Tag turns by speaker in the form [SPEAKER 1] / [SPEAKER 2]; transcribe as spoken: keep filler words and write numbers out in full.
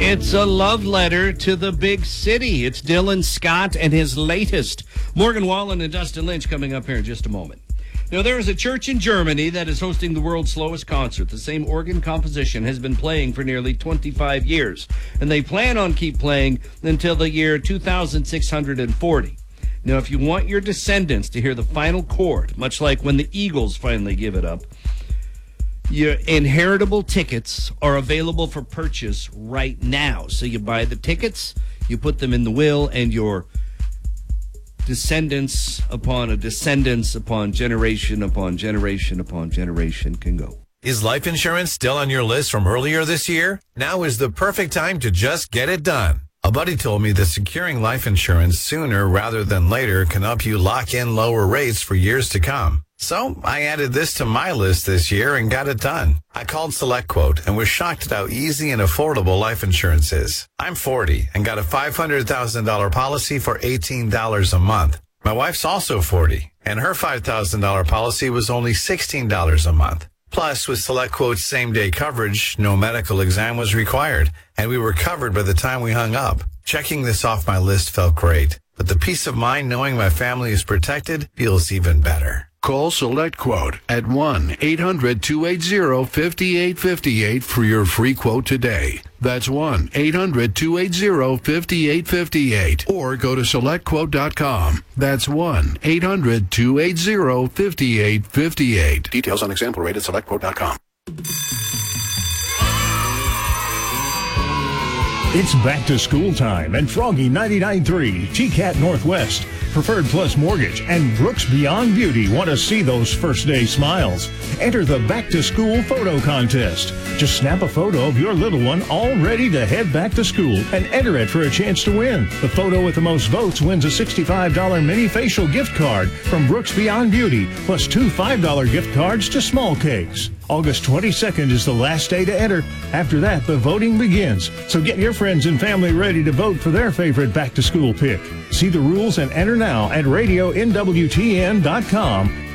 [SPEAKER 1] It's a love letter to the big city. It's Dylan Scott and his latest. Morgan Wallen and Dustin Lynch coming up here in just a moment. Now, there is a church in Germany that is hosting the world's slowest concert. The same organ composition has been playing for nearly twenty-five years, and they plan on keep playing until the year two thousand six hundred forty. Now, if you want your descendants to hear the final chord, much like when the Eagles finally give it up, your inheritable tickets are available for purchase right now. So you buy the tickets, you put them in the will, and your descendants upon a descendants upon generation upon generation upon generation can go.
[SPEAKER 2] Is life insurance still on your list from earlier this year? Now is the perfect time to just get it done. A buddy told me that securing life insurance sooner rather than later can help you lock in lower rates for years to come. So I added this to my list this year and got it done. I called SelectQuote and was shocked at how easy and affordable life insurance is. I'm forty and got a five hundred thousand dollars policy for eighteen dollars a month. My wife's also forty, and her five thousand dollars policy was only sixteen dollars a month. Plus, with SelectQuote's same-day coverage, no medical exam was required, and we were covered by the time we hung up. Checking this off my list felt great, but the peace of mind knowing my family is protected feels even better.
[SPEAKER 3] Call SelectQuote at one eight hundred two eight zero five eight five eight for your free quote today. That's one eight hundred two eight zero five eight five eight. Or go to select quote dot com. That's one eight hundred two eight zero five eight five eight. Details on example rate at select quote dot com.
[SPEAKER 4] It's back to school time, and Froggy ninety-nine point three, T CAT Northwest, Preferred Plus Mortgage, and Brooks Beyond Beauty want to see those first day smiles. Enter the back to school photo contest. Just snap a photo of your little one all ready to head back to school and enter it for a chance to win. The photo with the most votes wins a sixty-five dollars mini facial gift card from Brooks Beyond Beauty, plus two five dollars gift cards to Small Cakes. August twenty-second is the last day to enter. After that, the voting begins. So get your friends and family ready to vote for their favorite back-to-school pick. See the rules and enter now at radio N W T N dot com.